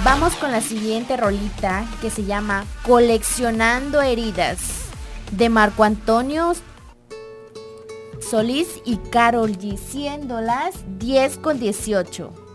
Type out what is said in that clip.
Vamos con la siguiente rolita que se llama Coleccionando Heridas, de Marco Antonio Solís y Karol G, siendo las 10:18.